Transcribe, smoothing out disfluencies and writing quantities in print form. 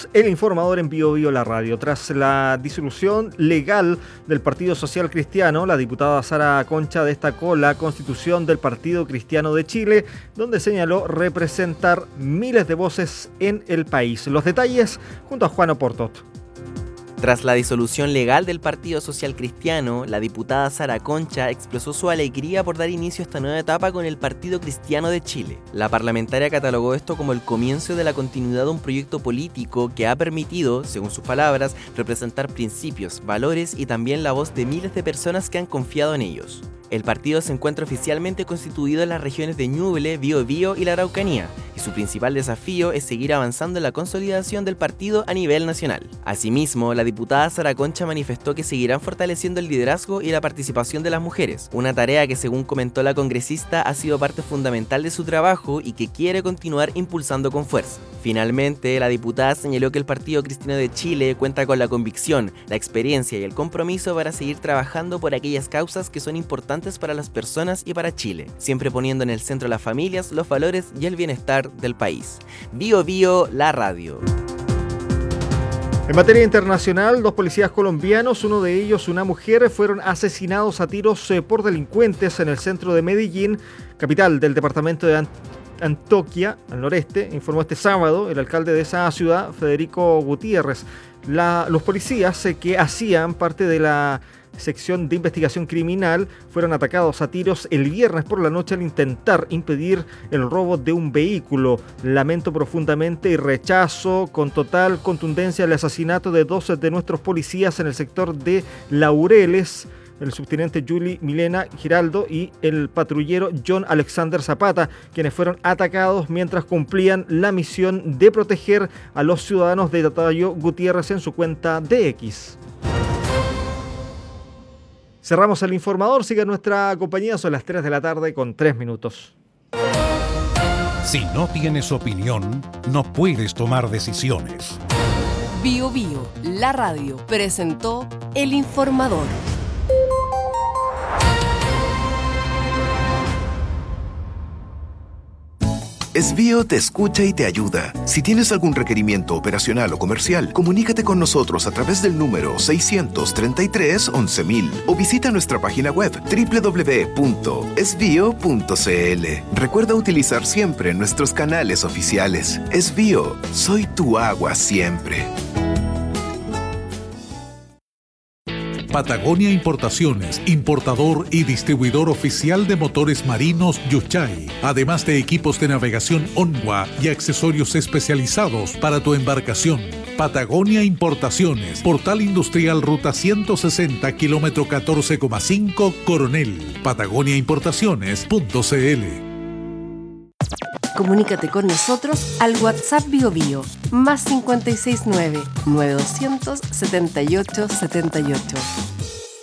El Informador en Bio Bio la radio. Tras la disolución legal del Partido Social Cristiano, la diputada Sara Concha destacó la constitución del Partido Cristiano de Chile, donde señaló representar miles de voces en el país. Los detalles junto a Juan Oportot. Tras la disolución legal del Partido Social Cristiano, la diputada Sara Concha expresó su alegría por dar inicio a esta nueva etapa con el Partido Cristiano de Chile. La parlamentaria catalogó esto como el comienzo de la continuidad de un proyecto político que ha permitido, según sus palabras, representar principios, valores y también la voz de miles de personas que han confiado en ellos. El partido se encuentra oficialmente constituido en las regiones de Ñuble, Biobío y la Araucanía, y su principal desafío es seguir avanzando en la consolidación del partido a nivel nacional. Asimismo, la diputada Sara Concha manifestó que seguirán fortaleciendo el liderazgo y la participación de las mujeres, una tarea que, según comentó la congresista, ha sido parte fundamental de su trabajo y que quiere continuar impulsando con fuerza. Finalmente, la diputada señaló que el Partido Cristiano de Chile cuenta con la convicción, la experiencia y el compromiso para seguir trabajando por aquellas causas que son importantes para las personas y para Chile, siempre poniendo en el centro las familias, los valores y el bienestar del país. Bio Bio, la radio. En materia internacional, 2 policías colombianos, uno de ellos una mujer, fueron asesinados a tiros por delincuentes en el centro de Medellín, capital del departamento de Antioquia, al noreste, informó este sábado el alcalde de esa ciudad, Federico Gutiérrez. Los policías que hacían parte de la sección de investigación criminal fueron atacados a tiros el viernes por la noche al intentar impedir el robo de un vehículo. Lamento profundamente y rechazo con total contundencia el asesinato de 2 de nuestros policías en el sector de Laureles, el subteniente Juli Milena Giraldo y el patrullero John Alexander Zapata, quienes fueron atacados mientras cumplían la misión de proteger a los ciudadanos, de detalló Gutiérrez en su cuenta de X. Cerramos el informador, sigue nuestra compañía, son las 3 de la tarde con 3 minutos. Si no tienes opinión, no puedes tomar decisiones. Bio Bio, la radio, presentó el informador. SBio te escucha y te ayuda. Si tienes algún requerimiento operacional o comercial, comunícate con nosotros a través del número 633-11000 o visita nuestra página web www.sbio.cl. Recuerda utilizar siempre nuestros canales oficiales. SBio, soy tu agua siempre. Patagonia Importaciones, importador y distribuidor oficial de motores marinos Yuchai, además de equipos de navegación Onwa y accesorios especializados para tu embarcación. Patagonia Importaciones, Portal Industrial Ruta 160, kilómetro 14,5, Coronel. patagoniaimportaciones.cl. Comunícate con nosotros al WhatsApp Bio Bio, +569 9200 7878.